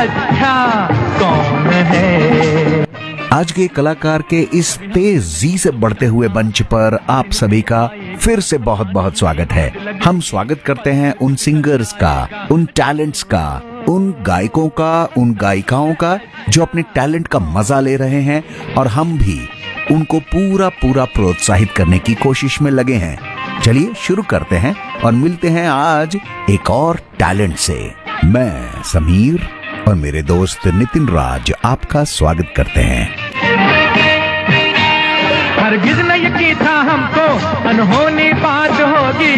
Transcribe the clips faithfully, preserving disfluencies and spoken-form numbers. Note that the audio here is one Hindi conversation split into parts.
अच्छा कौन है। आज के कलाकार के इस तेजी से बढ़ते हुए मंच पर आप सभी का फिर से बहुत बहुत स्वागत है। हम स्वागत करते हैं उन सिंगर्स का, उन टैलेंट्स का, उन गायकों का, उन गायिकाओं का जो अपने टैलेंट का मजा ले रहे हैं और हम भी उनको पूरा पूरा प्रोत्साहित करने की कोशिश में लगे हैं। चलिए शुरू करते हैं और मिलते हैं आज एक और टैलेंट से। मैं समीर और मेरे दोस्त नितिन राज आपका स्वागत करते हैं। हरगिज़ न यकीन था हमको अनहोनी बात होगी।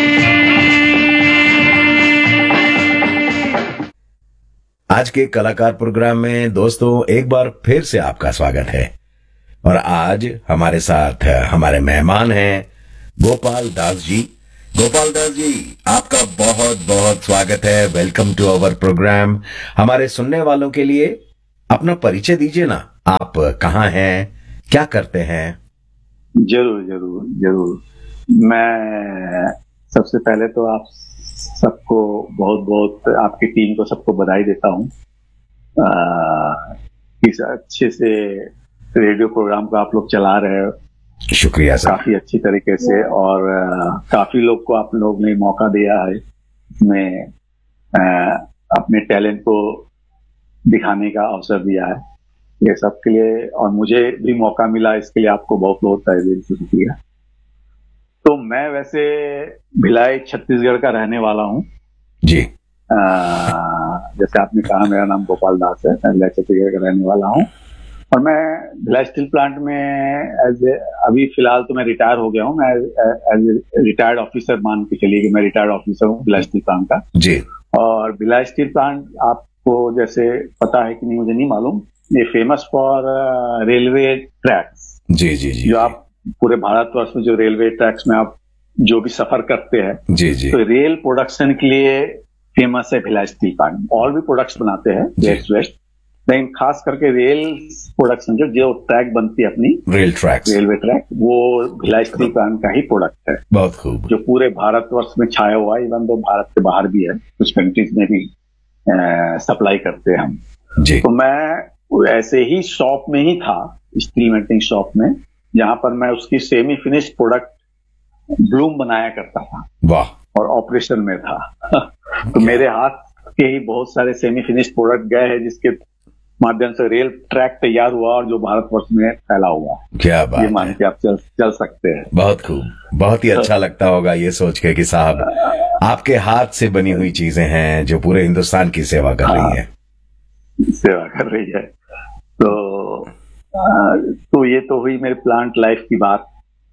आज के कलाकार प्रोग्राम में दोस्तों एक बार फिर से आपका स्वागत है और आज हमारे साथ हमारे मेहमान हैं गोपाल दास जी। गोपाल दास जी, आपका बहुत बहुत स्वागत है। Welcome to our programme. हमारे सुनने वालों के लिए अपना परिचय दीजिए ना, आप कहाँ हैं, क्या करते हैं? जरूर जरूर जरूर। मैं सबसे पहले तो आप सबको बहुत बहुत, आपकी टीम को सबको बधाई देता हूँ। इस अच्छे से रेडियो प्रोग्राम को आप लोग चला रहे हो, शुक्रिया सर। काफी अच्छी तरीके से, और आ, काफी लोग को आप लोग ने मौका दिया है इसमें, अपने टैलेंट को दिखाने का अवसर दिया है, ये सब के लिए, और मुझे भी मौका मिला, इसके लिए आपको बहुत बहुत तहे दिल से शुक्रिया। तो मैं वैसे भिलाई छत्तीसगढ़ का रहने वाला हूँ जी। आ, जैसे आपने कहा मेरा नाम गोपाल दास है, मैं भिलाई छत्तीसगढ़ का रहने वाला हूँ और मैं भिलाई स्टील प्लांट में एज ए, अभी फिलहाल तो मैं रिटायर हो गया हूँ। मैं एज ए रिटायर्ड ऑफिसर मान के चलिए कि मैं रिटायर्ड ऑफिसर हूँ भिलाई स्टील प्लांट का जी। और भिलाई स्टील प्लांट आपको जैसे पता है कि नहीं मुझे नहीं मालूम, ये फेमस फॉर रेलवे ट्रैक्स। जी जी जी। जो आप पूरे भारतवर्ष में जो रेलवे ट्रैक्स में आप जो भी सफर करते हैं, जी जी, तो रेल प्रोडक्शन के लिए फेमस है भिलाई स्टील प्लांट। और भी प्रोडक्ट्स बनाते हैं वेस्ट वेस्ट, लेकिन खास करके रेल प्रोडक्शन जो जो ट्रैक बनती है अपनी रेल ट्रैक, रेलवे ट्रैक, वो भिलाई स्टील प्लांट का ही प्रोडक्ट है। बहुत खूब। जो पूरे भारतवर्ष में छाया हुआ है, इवन तो भारत के बाहर भी है, कुछ कंट्रीज में भी सप्लाई करते हैं हम जी। तो मैं ऐसे ही शॉप में ही था, स्टील मेल्टिंग शॉप में, जहां पर मैं उसकी सेमी फिनिश्ड प्रोडक्ट ब्लूम बनाया करता था। वाह। और ऑपरेशन में था तो मेरे हाथ के ही बहुत सारे सेमी फिनिश्ड प्रोडक्ट गए हैं, जिसके माध्यम से रेल ट्रैक तैयार हुआ और जो भारतवर्ष में फैला हुआ। क्या बात, ये मान के आप चल चल सकते हैं। बहुत खूब, बहुत ही अच्छा लगता होगा ये सोच के कि साहब आपके हाथ से बनी हुई चीजें हैं जो पूरे हिंदुस्तान की सेवा कर रही है। सेवा कर रही है। तो आ, तो ये तो हुई मेरे प्लांट लाइफ की बात।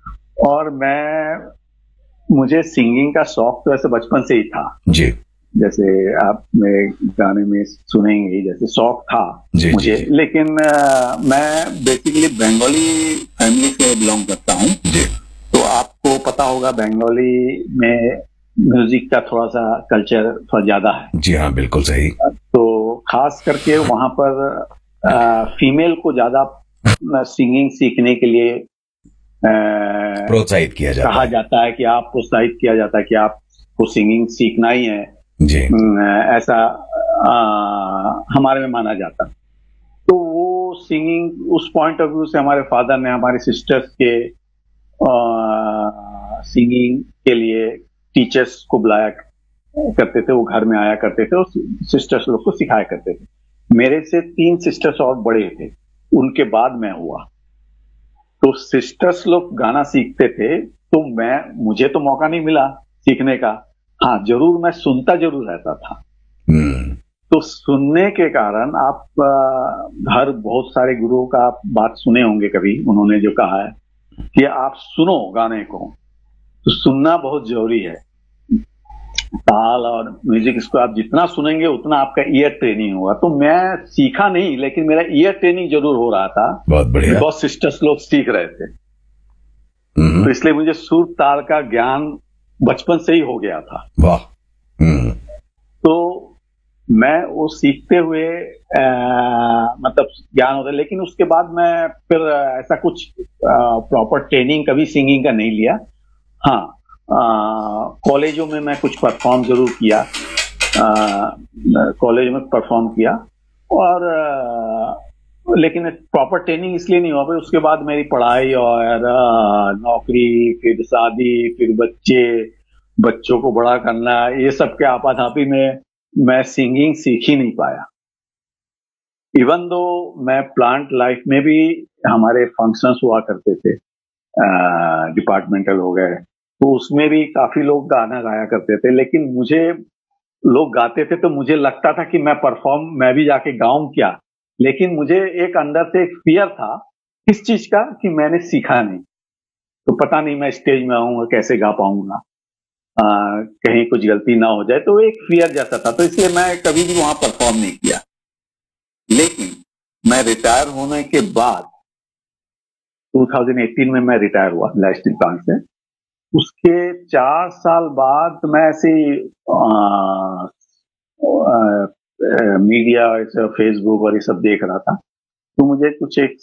और मैं मुझे सिंगिंग का शौक तो ऐसे बचपन से ही था जी। जैसे आप मेरे गाने में सुनेंगे, जैसे शौक था जी, मुझे जी, जी। लेकिन आ, मैं बेसिकली बंगाली फैमिली से बिलोंग करता हूँ जी। तो आपको पता होगा बंगाली में म्यूजिक का थोड़ा सा कल्चर थोड़ा ज्यादा है। जी हाँ, बिल्कुल सही। तो खास करके वहां पर आ, फीमेल को ज्यादा सिंगिंग सीखने के लिए प्रोत्साहित किया जाता कहा है। जाता है कि आप प्रोत्साहित किया जाता है कि आपको सिंगिंग सीखना ही है जी। ऐसा आ, हमारे में माना जाता। तो वो सिंगिंग उस पॉइंट ऑफ व्यू से हमारे फादर ने हमारे सिस्टर्स के आ, सिंगिंग के लिए टीचर्स को बुलाया करते थे, वो घर में आया करते थे और सिस्टर्स लोग को सिखाया करते थे। मेरे से तीन सिस्टर्स और बड़े थे, उनके बाद मैं हुआ। तो सिस्टर्स लोग गाना सीखते थे, तो मैं मुझे तो मौका नहीं मिला सीखने का। हाँ, जरूर मैं सुनता जरूर रहता था। तो सुनने के कारण आप हर बहुत सारे गुरुओं का आप बात सुने होंगे कभी, उन्होंने जो कहा है कि आप सुनो गाने को, तो सुनना बहुत जरूरी है। ताल और म्यूजिक, इसको आप जितना सुनेंगे उतना आपका ईयर ट्रेनिंग होगा। तो मैं सीखा नहीं, लेकिन मेरा ईयर ट्रेनिंग जरूर हो रहा था। बहुत बढ़िया। बहुत सिस्टर्स लोग सीख रहे थे, तो इसलिए मुझे सुर ताल का ज्ञान बचपन से ही हो गया था। वाह। तो मैं वो सीखते हुए आ, मतलब ज्ञान होता, लेकिन उसके बाद मैं फिर ऐसा कुछ प्रॉपर ट्रेनिंग कभी सिंगिंग का नहीं लिया। हाँ, कॉलेजों में मैं कुछ परफॉर्म जरूर किया, कॉलेज में परफॉर्म किया, और अ, लेकिन प्रॉपर ट्रेनिंग इसलिए नहीं हुआ भाई, उसके बाद मेरी पढ़ाई और अ, नौकरी, फिर शादी, फिर बच्चे, बच्चों को बड़ा करना, ये सब के आपाधापी में मैं सिंगिंग सीख ही नहीं पाया। इवन दो मैं प्लांट लाइफ में भी, हमारे फंक्शंस हुआ करते थे, डिपार्टमेंटल हो गए, तो उसमें भी काफी लोग गाना गाया करते थे, लेकिन मुझे, लोग गाते थे तो मुझे लगता था कि मैं परफॉर्म, मैं भी जाके गाऊं क्या, लेकिन मुझे एक अंदर से एक फियर था किस चीज का, कि मैंने सीखा नहीं, तो पता नहीं मैं स्टेज में आऊंगा कैसे गा पाऊंगा, आ, कहीं कुछ गलती ना हो जाए, तो एक फियर जैसा था, तो इसलिए मैं कभी भी वहां परफॉर्म नहीं किया। लेकिन मैं रिटायर होने के बाद दो हज़ार अठारह में मैं रिटायर हुआ लाइफ स्टील प्लांट से। उसके चार साल बाद मैं ऐसे मीडिया, फेसबुक और ये सब देख रहा था, तो मुझे कुछ एक